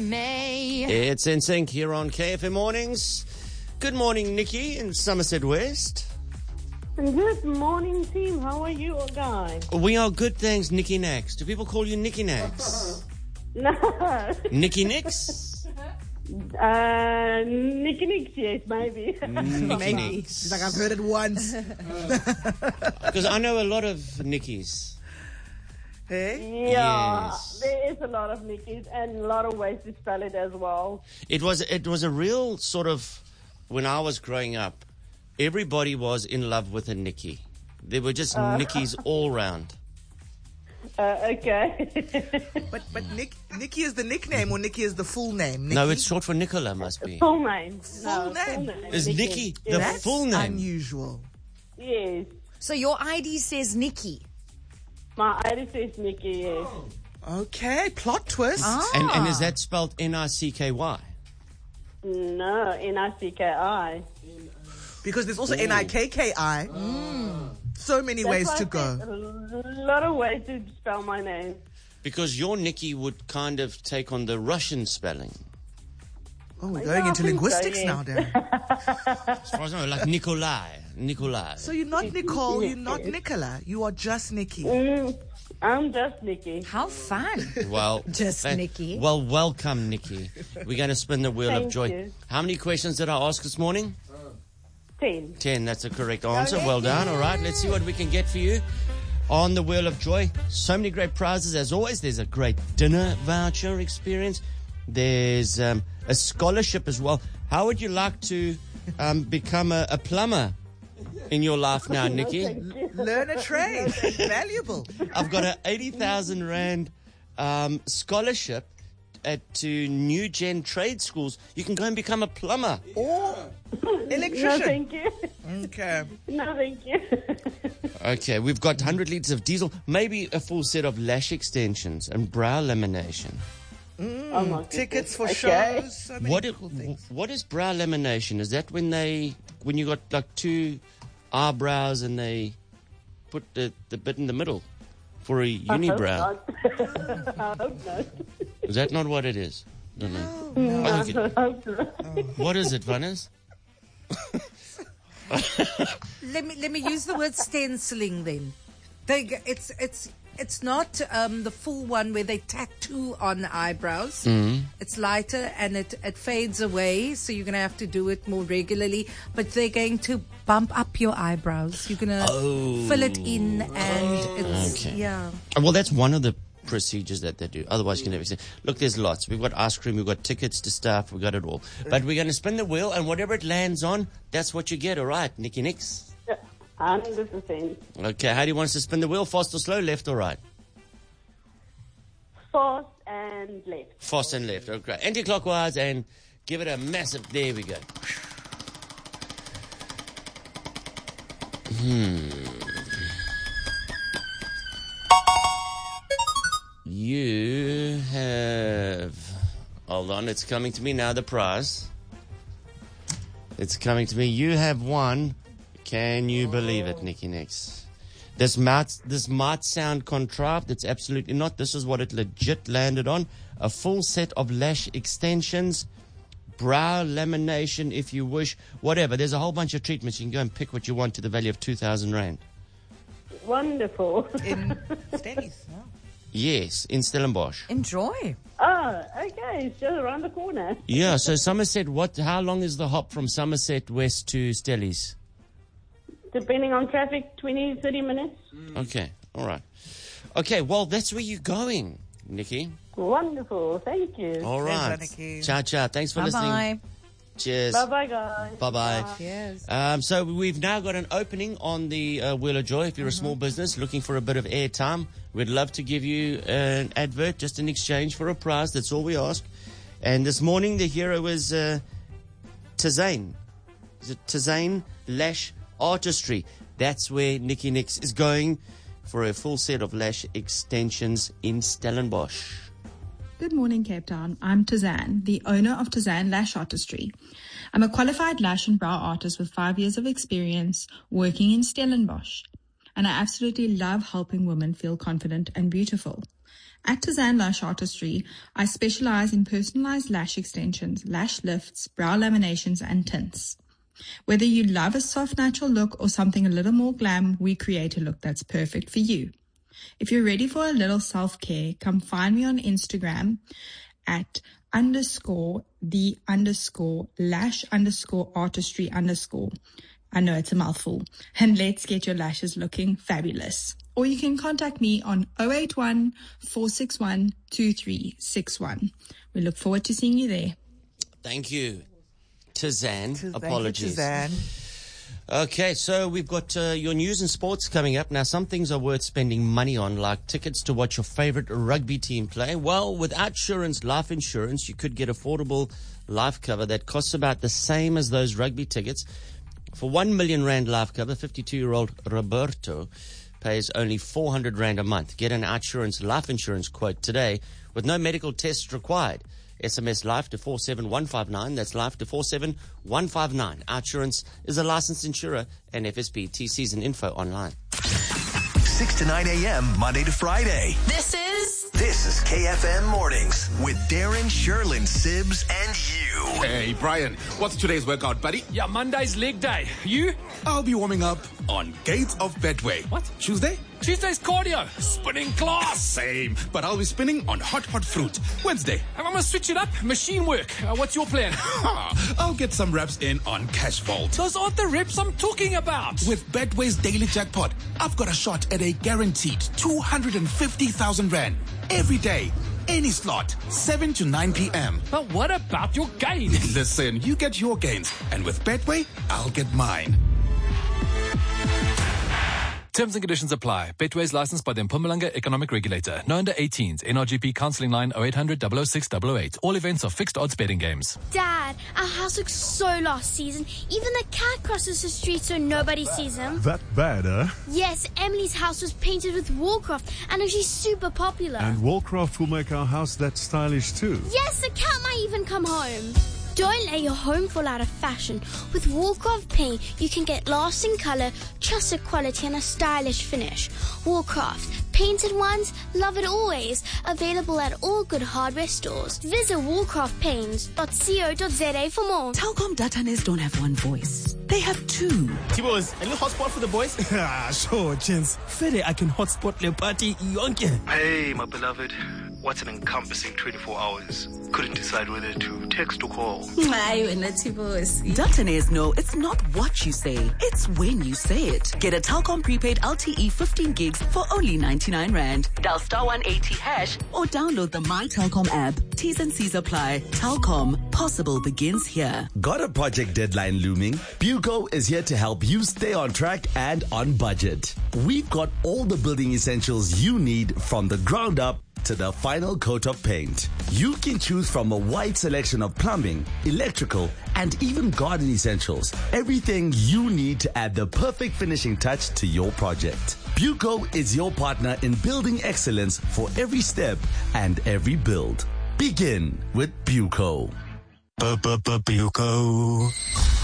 May. It's NSYNC here on KFM Mornings. Good morning, Nikki in Somerset West. Good morning, team. How are you all guys? We are good, thanks, Nikki Nax. Do people call you Nikki Nax? No. Nikki Nix? Nicky Nicks, yes, maybe. Nikki Nix. She's like, I've heard it once. Because I know a lot of Nickies. Hey? Yeah, Yes. there is a lot of Nickies and a lot of ways to spell it as well. It was a real sort of, when I was growing up, everybody was in love with a Nikki. There were just Nickies all round. Okay. But Nikki is the nickname or Nikki is the full name? Nikki? No, it's short for Nicola, must be. Full name. Full name. Is Nikki the That's full name? unusual. Yes. So your ID says Nikki. My ID says Nicky, yes. Okay, plot twist. And is that spelled N-I-C-K-Y? No, N-I-C-K-I. Because there's also Nikki. So many ways That's to why I go. said a lot of ways to spell my name. Because your Nikki would kind of take on the Russian spelling. Oh, we're going I into think so, linguistics yes. now, Darren. As far as I know, like Nikolai. So you're not Nicole, you're not Nicola, you are just Nikki. I'm just Nicky. How fun. Well, Just Nikki. Well, welcome, Nikki. We're going to spin the wheel of Thank joy. you. How many questions did I ask this morning? 10. 10. That's the correct answer. Well done. All right, let's see what we can get for you on the wheel of joy. So many great prizes as always. There's a great dinner voucher experience. There's a scholarship as well. How would you like to become a plumber in your life now, Nikki? Learn a trade. It's valuable. I've got an 80,000 Rand scholarship to New Gen trade schools. You can go and become a plumber. Or No, electrician. thank you. Okay. No, thank you. Okay, we've got 100 litres of diesel, maybe a full set of lash extensions and brow lamination. Oh, my Tickets for goodness. shows. So many cool things. What is brow lamination? Is that when you got like two eyebrows and they put the bit in the middle for a unibrow? I hope not. Is that not what it is? Don't know. No, I think I it- hope not. What is it, Vanessa? Let me use the word stenciling then. It's not the full one where they tattoo on the eyebrows. It's lighter and it fades away, so you're going to have to do it more regularly. But they're going to bump up your eyebrows. You're going to fill it in and it's, Okay. yeah. Well, that's one of the procedures that they do. Otherwise, you can never see. Look, there's lots. We've got ice cream, we've got tickets to stuff, we've got it all. But we're going to spin the wheel, and whatever it lands on, that's what you get. All right, Nikki Nix. 100%. Okay, how do you want us to spin the wheel? Fast or slow, left or right? Fast and left. Fast and left. Okay, anti-clockwise, and give it a massive. There we go. You have. Hold on, it's coming to me now. The prize. It's coming to me. You have won. Can you believe it, Nikki Nix? This might sound contrived. It's absolutely not. This is what it legit landed on. A full set of lash extensions, brow lamination if you wish, whatever. There's a whole bunch of treatments. You can go and pick what you want to the value of 2,000 Rand. Wonderful. In Stellies. Wow. Yes, in Stellenbosch. Enjoy. Oh, okay. It's just around the corner. Yeah, so Somerset, how long is the hop from Somerset West to Stellies? Depending on traffic, 20, 30 minutes. Okay, all right. Okay, well, that's where you're going, Nikki. Wonderful. Thank you. All right. Nikki. Ciao, ciao. Thanks for listening. Bye-bye. Cheers. Bye-bye, guys. Bye-bye. Cheers. So we've now got an opening on the Wheel of Joy. If you're a small business looking for a bit of airtime, we'd love to give you an advert just in exchange for a prize. That's all we ask. And this morning, the hero was Tazane. Is it Tazane Lash Artistry? That's where Nikki Nix is going for a full set of lash extensions in Stellenbosch. Good morning, Cape Town. I'm Tazan, the owner of Tazan Lash Artistry. I'm a qualified lash and brow artist with 5 years of experience working in Stellenbosch. And I absolutely love helping women feel confident and beautiful. At Tazan Lash Artistry, I specialize in personalized lash extensions, lash lifts, brow laminations, and tints. Whether you love a soft natural look or something a little more glam, we create a look that's perfect for you. If you're ready for a little self-care, come find me on Instagram at _the_lash_artistry_. I know it's a mouthful. And let's get your lashes looking fabulous. Or you can contact me on 081 461 2361. We look forward to seeing you there. Thank you, Tazan. Apologies. Tazan. Okay, so we've got your news and sports coming up. Now, some things are worth spending money on, like tickets to watch your favorite rugby team play. Well, with Outsurance Life Insurance, you could get affordable life cover that costs about the same as those rugby tickets. For 1 million rand life cover, 52-year-old Roberto pays only 400 rand a month. Get an Outsurance Life Insurance quote today with no medical tests required. SMS LIFE to 47159. That's LIFE to 47159. Outsurance is a licensed insurer and FSP. TCs and info online. 6 to 9 a.m. Monday to Friday. This is KFM Mornings with Darren, Sherlyn, Sibs, and you. Hey, Brian, what's today's workout, buddy? Yeah, Monday's leg day. You? I'll be warming up on Gates of Betway. What? Tuesday? Tuesday's cardio. Spinning class. Same, but I'll be spinning on hot fruit. Wednesday? I'm going to switch it up. Machine work. What's your plan? I'll get some reps in on Cash Vault. Those aren't the reps I'm talking about. With Betway's daily jackpot, I've got a shot at a guaranteed 250,000 Rand every day. Any slot, 7 to 9 p.m. But what about your gain? Listen, you get your gains, and with Betway, I'll get mine. Terms and conditions apply. Betway is licensed by the Mpumalanga Economic Regulator. No under 18s. NRGP counselling line 0800 006 008. All events are fixed odds betting games. Dad, our house looks so last season. Even the cat crosses the street so nobody sees him. That bad, huh? Yes, Emily's house was painted with Woolcraft and she's super popular. And Woolcraft will make our house that stylish too. Yes, the cat might even come home. Don't let your home fall out of fashion. With Woolcraft paint, you can get lasting color, trusted quality, and a stylish finish. Woolcraft, painted ones, love it always. Available at all good hardware stores. Visit woolcraftpaints.co.za for more. Telkom Datanes don't have one voice. They have two. Tibos, a little hotspot for the boys? Sure, chance. Fede, I can hotspot the party yonke. Hey, my beloved. What's an encompassing 24 hours? Couldn't decide whether to text or call. Datanes know it's not what you say, it's when you say it. Get a Telkom prepaid LTE 15 gigs for only 99 Rand. Dial *180# or download the My Telkom app. T's and C's apply. Telkom, possible begins here. Got a project deadline looming? Buco is here to help you stay on track and on budget. We've got all the building essentials you need from the ground up to the final coat of paint. You can choose from a wide selection of plumbing, electrical, and even garden essentials. Everything you need to add the perfect finishing touch to your project. Buco is your partner in building excellence for every step and every build. Begin with Buco. Buco.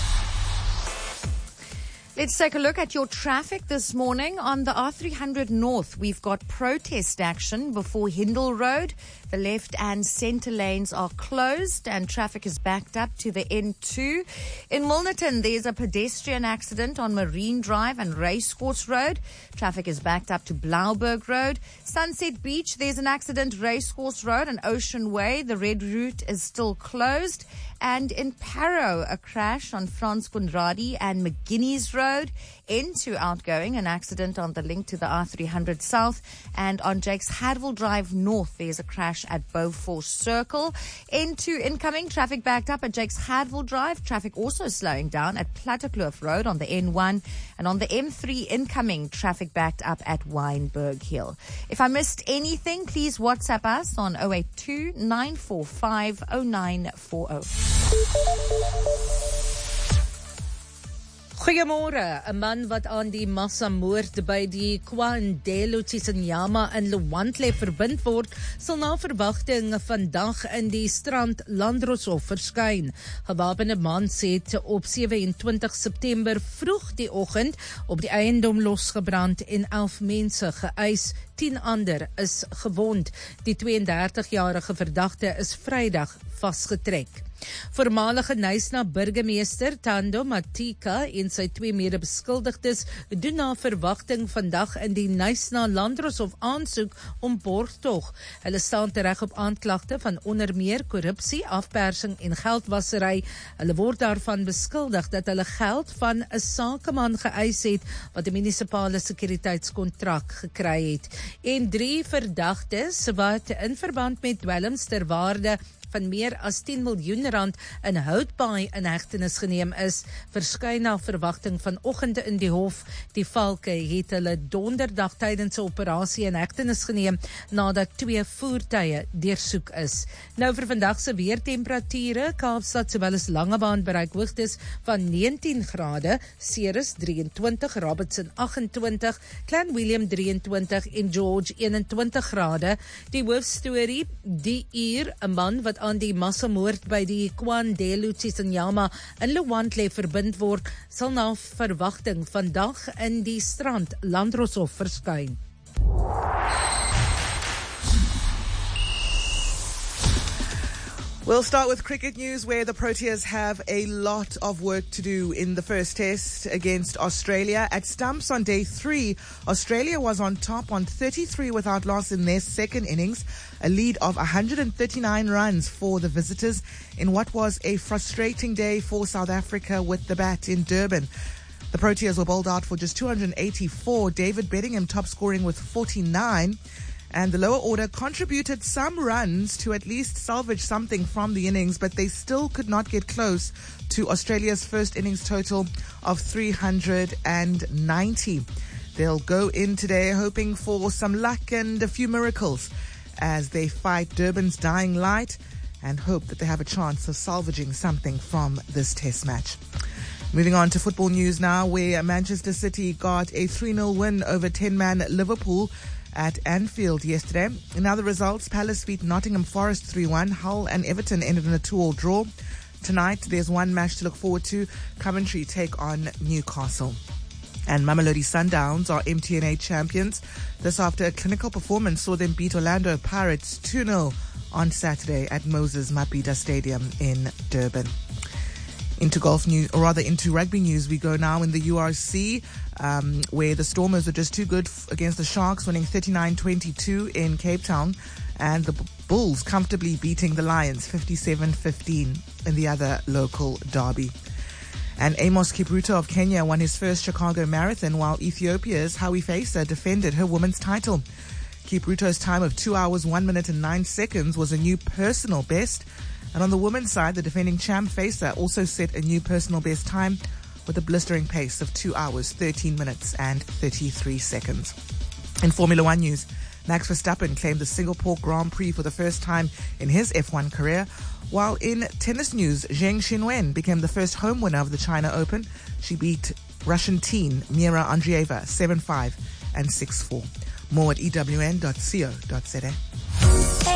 Let's take a look at your traffic this morning. On the R300 North, we've got protest action before Hindle Road. The left and center lanes are closed and traffic is backed up to the N2. In Milnerton, there's a pedestrian accident on Marine Drive and Racecourse Road. Traffic is backed up to Blauberg Road. Sunset Beach, there's an accident, Racecourse Road and Ocean Way. The red route is still closed. And in Parow, a crash on Frans Conradi and McGuinness Road. Into outgoing, an accident on the link to the R300 South. And on Jakes Hadwell Drive North, there's a crash at Beaufort Circle. Into incoming, traffic backed up at Jakes Hadwell Drive. Traffic also slowing down at Plattekloof Road on the N1. And on the M3 incoming, traffic backed up at Wynberg Hill. If I missed anything, please WhatsApp us on 082 945 0940. Goeiemôre. 'n Man wat aan die massamoord by die Kwandelo Chisenyama in Lewandle verbind word, sal na verwagting vandag in die Strand Landdroshof verskyn. Gewapende man het op 27 September vroeg die oggend op die eiendom losgebrand en 11 mense geëis. 10 ander is gewond. Die 32-jarige verdagte is Vrydag vasgetrek. Voormalige Knysna burgemeester Thando Matika en sy 2 mede-beskuldigdes doen na verwagting vandag in die Knysna Landdroshof aansoek om borgtog. Hulle staan tereg op aanklagte van onder meer korrupsie, afpersing en geldwasery. Hulle word daarvan beskuldig dat hulle geld van 'n sakeman geëis het wat 'n munisipale sekuriteitskontrak gekry het. En 3 verdagtes wat in verband met dwelms ter waarde van meer as 10 miljoen rand in Houtbaai in hegtenis geneem is, verskyn na verwagting vanoggend in die hof. Die valke het hulle donderdag tydens 'n operasie in hegtenis geneem nadat 2 voertuie deursoek is. Nou vir vandag se weertemperature, Kaapstad sowel as Langebaan bereik hoogtes van 19 grade, Ceres 23, Robertson 28, Clan William 23 en George 21 grade. Die hoofstorie, die uur, 'n man wat aan die massamoord by die Kwandelo Chisenyama in Lewandle verbind word, sal na verwagting vandag in die Strand Landdroshof verskyn. We'll start with cricket news, where the Proteas have a lot of work to do in the first test against Australia. At stumps on day 3, Australia was on top on 33 without loss in their second innings, a lead of 139 runs for the visitors in what was a frustrating day for South Africa with the bat in Durban. The Proteas were bowled out for just 284, David Bedingham top scoring with 49. And the lower order contributed some runs to at least salvage something from the innings, but they still could not get close to Australia's first innings total of 390. They'll go in today hoping for some luck and a few miracles as they fight Durban's dying light and hope that they have a chance of salvaging something from this test match. Moving on to football news now, where Manchester City got a 3-0 win over 10-man Liverpool at Anfield yesterday. In other results, Palace beat Nottingham Forest 3-1. Hull and Everton ended in a 2-2 draw. Tonight, there's one match to look forward to. Coventry take on Newcastle. And Mamelodi Sundowns are MTN8 champions. This after a clinical performance saw them beat Orlando Pirates 2-0 on Saturday at Moses Mabhida Stadium in Durban. Into golf news, or rather into rugby news, we go now in the URC, where the Stormers were just too good against the Sharks, winning 39-22 in Cape Town, and the Bulls comfortably beating the Lions 57-15 in the other local derby. And Amos Kipruto of Kenya won his first Chicago Marathon, while Ethiopia's Hawi Faisa defended her women's title. Kipruto's time of 2 hours, 1 minute and 9 seconds was a new personal best. And on the women's side, the defending champ Faisa also set a new personal best time with a blistering pace of 2 hours, 13 minutes and 33 seconds. In Formula One news, Max Verstappen claimed the Singapore Grand Prix for the first time in his F1 career, while in tennis news, Zheng Xinwen became the first home winner of the China Open. She beat Russian teen Mira Andreeva 7-5 and 6-4. More at ewn.co.za.